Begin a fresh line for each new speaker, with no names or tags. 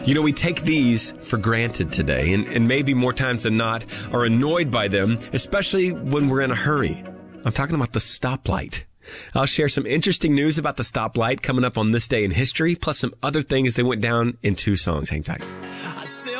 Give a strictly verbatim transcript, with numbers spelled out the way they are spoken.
You know, we take these for granted today, and, and maybe more times than not are annoyed by them, especially when we're in a hurry. I'm talking about the stoplight. I'll share some interesting news about the stoplight coming up on this day in history, plus some other things that went down in two songs. Hang tight.